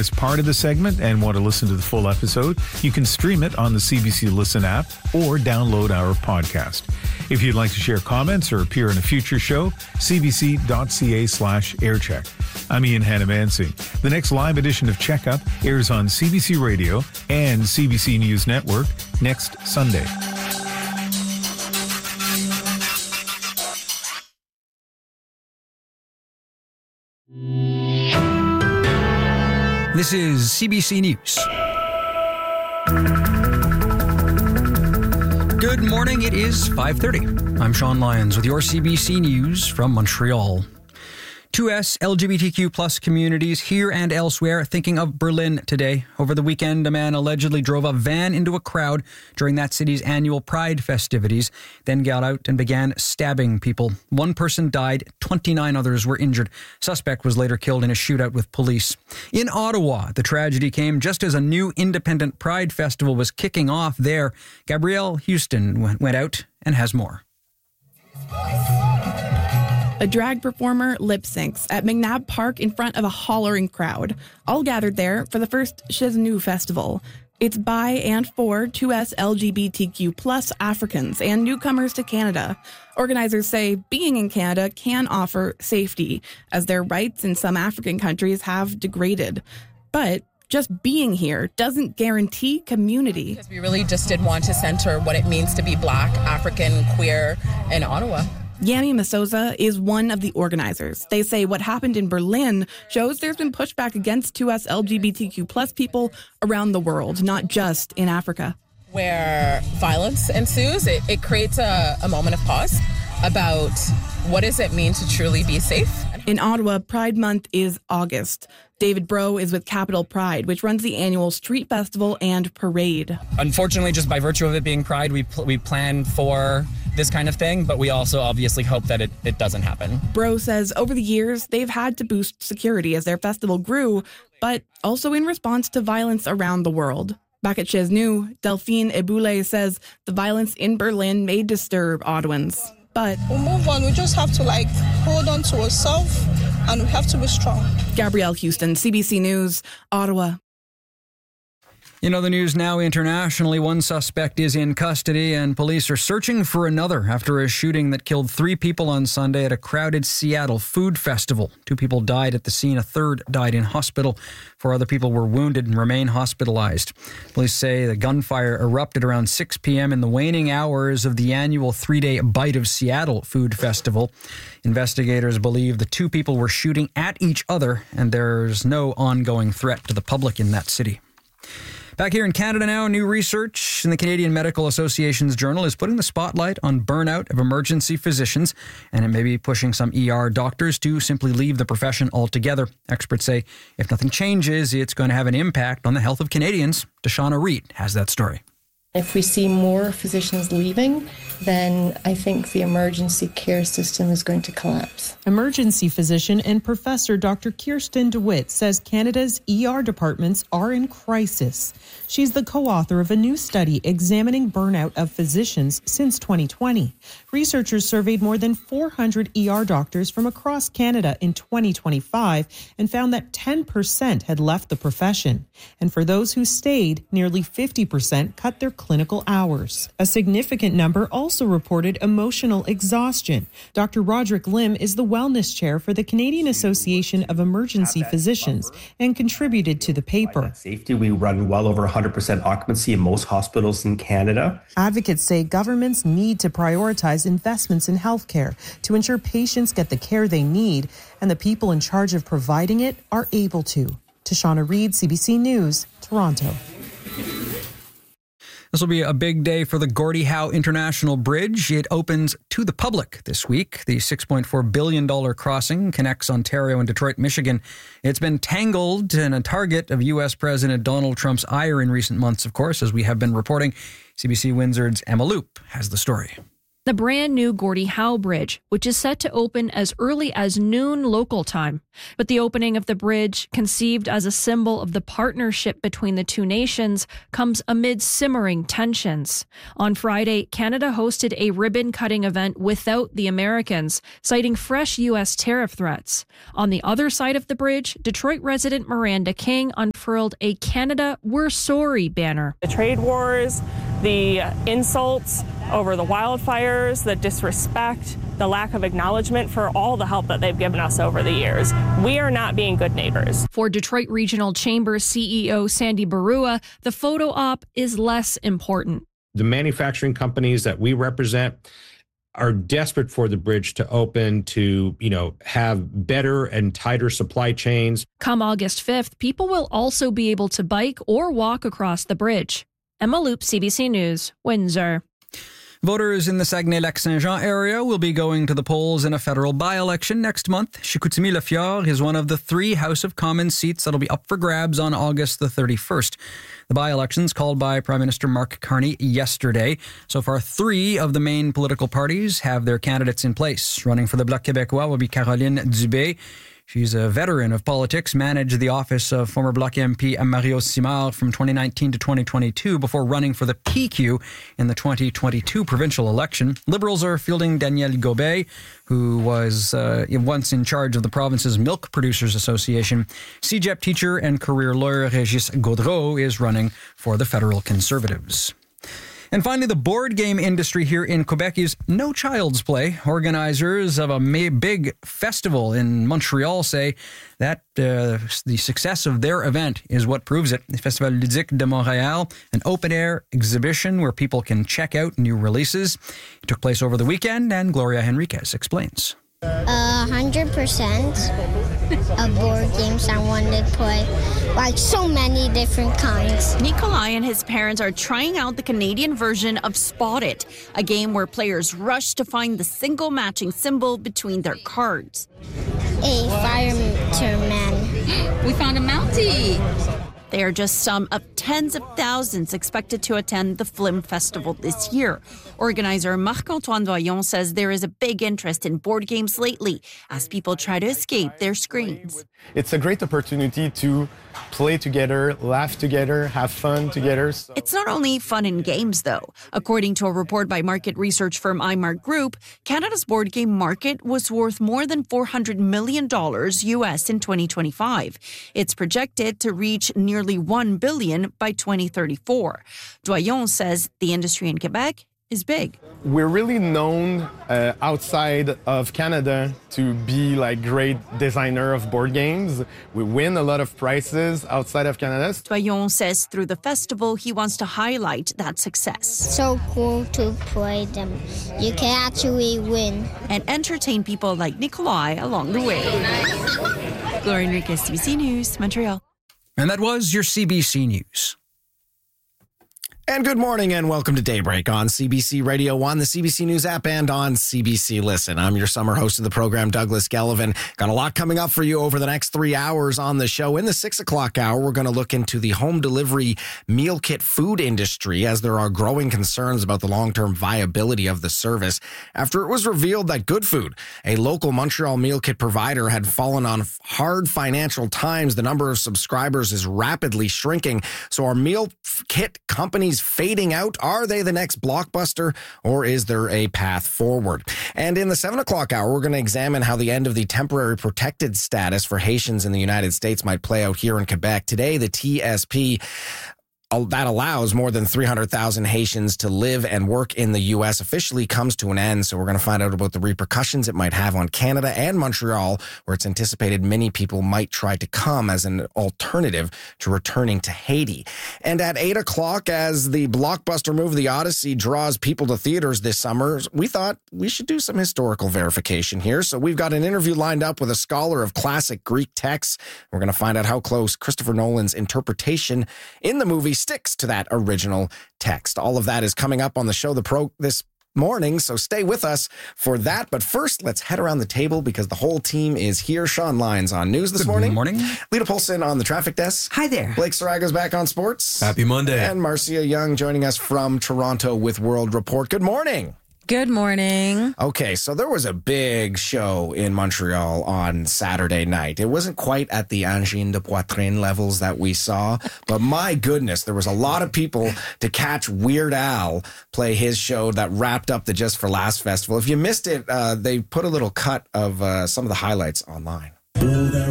missed part of the segment and want to listen to the full episode, you can stream it on the CBC Listen app or download our podcast. If you'd like to share comments or appear in a future show, cbc.ca/aircheck. I'm Ian Hannamansing. The next live edition of Checkup airs on CBC Radio and CBC News Network next Sunday. This is CBC News. Good morning. It is 5:30. I'm Sean Lyons with your CBC News from Montreal. 2S LGBTQ plus communities here and elsewhere thinking of Berlin today. Over the weekend, a man allegedly drove a van into a crowd during that city's annual Pride festivities, then got out and began stabbing people. One person died, 29 others were injured. Suspect was later killed in a shootout with police. In Ottawa, the tragedy came just as a new independent Pride festival was kicking off there. Gabrielle Houston went out and has more. A drag performer lip syncs at McNabb Park in front of a hollering crowd, all gathered there for the first Chez Nous festival. It's by and for 2S LGBTQ plus Africans and newcomers to Canada. Organizers say being in Canada can offer safety, as their rights in some African countries have degraded. But just being here doesn't guarantee community. Because we really just did want to center what it means to be Black, African, queer in Ottawa. Yami Masoza is one of the organizers. They say what happened in Berlin shows there's been pushback against 2S LGBTQ plus people around the world, not just in Africa. Where violence ensues, it creates a moment of pause about what does it mean to truly be safe. In Ottawa, Pride Month is August. David Bro is with Capital Pride, which runs the annual street festival and parade. Unfortunately, just by virtue of it being Pride, we plan for this kind of thing, but we also obviously hope that it doesn't happen. Bro says over the years, they've had to boost security as their festival grew, but also in response to violence around the world. Back at Chez Nous, Delphine Eboule says the violence in Berlin may disturb Ottawans. But we'll move on. We just have to hold on to ourselves, and we have to be strong. Gabrielle Houston, CBC News, Ottawa. You know the news now internationally. One suspect is in custody and police are searching for another after a shooting that killed 3 people on Sunday at a crowded Seattle food festival. 2 people died at the scene. A third died in hospital. 4 other people were wounded and remain hospitalized. Police say the gunfire erupted around 6 p.m. in the waning hours of the annual 3-day Bite of Seattle food festival. Investigators believe the 2 people were shooting at each other and there's no ongoing threat to the public in that city. Back here in Canada now, new research in the Canadian Medical Association's journal is putting the spotlight on burnout of emergency physicians, and it may be pushing some ER doctors to simply leave the profession altogether. Experts say if nothing changes, it's going to have an impact on the health of Canadians. Deshauna Reed has that story. If we see more physicians leaving, then I think the emergency care system is going to collapse. Emergency physician and professor Dr. Kirsten DeWitt says Canada's ER departments are in crisis. She's the co-author of a new study examining burnout of physicians since 2020. Researchers surveyed more than 400 ER doctors from across Canada in 2025 and found that 10% had left the profession. And for those who stayed, nearly 50% cut their clinical hours. A significant number also reported emotional exhaustion. Dr. Roderick Lim is the wellness chair for the Canadian Association of Emergency Physicians and contributed to the paper. Safety, we run well over 100% occupancy in most hospitals in Canada. Advocates say governments need to prioritize investments in healthcare to ensure patients get the care they need and the people in charge of providing it are able to. Tashana Reed, CBC News, Toronto. This will be a big day for the Gordie Howe International Bridge. It opens to the public this week. The $6.4 billion crossing connects Ontario and Detroit, Michigan. It's been tangled and a target of U.S. President Donald Trump's ire in recent months, of course, as we have been reporting. CBC Windsor's Emma Loop has the story. The brand new Gordie Howe Bridge, which is set to open as early as noon local time. But the opening of the bridge, conceived as a symbol of the partnership between the two nations, comes amid simmering tensions. On Friday, Canada hosted a ribbon-cutting event without the Americans, citing fresh U.S. tariff threats. On the other side of the bridge, Detroit resident Miranda King on unfurled a Canada We're Sorry banner. The trade wars, the insults over the wildfires, the disrespect, the lack of acknowledgement for all the help that they've given us over the years. We are not being good neighbors. For Detroit Regional Chamber CEO Sandy Barua, the photo op is less important. The manufacturing companies that we represent are desperate for the bridge to open, to, have better and tighter supply chains. Come August 5th, people will also be able to bike or walk across the bridge. Emma Loop, CBC News, Windsor. Voters in the Saguenay-Lac-Saint-Jean area will be going to the polls in a federal by-election next month. Chicoutimi-Le-Fjord is one of the 3 House of Commons seats that'll be up for grabs on August the 31st. The by-elections called by Prime Minister Mark Carney yesterday. So far, 3 of the main political parties have their candidates in place. Running for the Bloc Québécois will be Caroline Dubé. She's a veteran of politics, managed the office of former Bloc MP Mario Simard from 2019 to 2022 before running for the PQ in the 2022 provincial election. Liberals are fielding Danielle Gobet, who was once in charge of the province's Milk Producers Association. CEGEP teacher and career lawyer Régis Gaudreau is running for the federal Conservatives. And finally, the board game industry here in Quebec is no child's play. Organizers of a big festival in Montreal say that the success of their event is what proves it. The Festival Ludique de Montréal, an open-air exhibition where people can check out new releases. It took place over the weekend, and Gloria Henriquez explains. 100% of board games I wanted to play, like so many different kinds. Nikolai and his parents are trying out the Canadian version of Spot It, a game where players rush to find the single matching symbol between their cards. A fireman. We found a Mountie. They are just some of tens of thousands expected to attend the Flim Festival this year. Organizer Marc-Antoine Doyon says there is a big interest in board games lately as people try to escape their screens. It's a great opportunity to play together, laugh together, have fun together. It's not only fun in games, though. According to a report by market research firm iMark Group, Canada's board game market was worth more than $400 million US in 2025. It's projected to reach nearly $1 billion by 2034. Doyon says the industry in Quebec is big. We're really known outside of Canada to be like great designer of board games. We win a lot of prizes outside of Canada. Doyon says through the festival, he wants to highlight that success. So cool to play them. You can actually win. And entertain people like Nikolai along the way. Gloria Enriquez, CBC News, Montreal. And that was your CBC News. And good morning and welcome to Daybreak on CBC Radio 1, the CBC News app, and on CBC Listen. I'm your summer host of the program, Douglas Gellivan. Got a lot coming up for you over the next 3 hours on the show. In the 6 o'clock hour, we're going to look into the home delivery meal kit food industry as there are growing concerns about the long-term viability of the service after it was revealed that Good Food, a local Montreal meal kit provider, had fallen on hard financial times. The number of subscribers is rapidly shrinking. So are meal kit companies fading out? Are they the next Blockbuster, or is there a path forward? And in the 7 o'clock hour, we're going to examine how the end of the temporary protected status for Haitians in the United States might play out here in Quebec. Today, the TSP that allows more than 300,000 Haitians to live and work in the U.S. officially comes to an end. So we're going to find out about the repercussions it might have on Canada and Montreal, where it's anticipated many people might try to come as an alternative to returning to Haiti. And at 8 o'clock, as the blockbuster movie The Odyssey draws people to theaters this summer, we thought we should do some historical verification here. So we've got an interview lined up with a scholar of classic Greek texts. We're going to find out how close Christopher Nolan's interpretation in the movie sticks to that original text. All of that is coming up on the show this morning, so stay with us for that. But first, let's head around the table because the whole team is here. Sean Lyons on news this morning. Good morning. Lita Polson on the traffic desk. Hi there. Blake Sarago's back on sports. Happy Monday. And Marcia Young joining us from Toronto with World Report. Good morning. Good morning. Okay, so there was a big show in Montreal on Saturday night. It wasn't quite at the angine de poitrine levels that we saw, but my goodness, there was a lot of people to catch Weird Al play his show that wrapped up the Just for Laughs Festival. If you missed it, they put a little cut of some of the highlights online.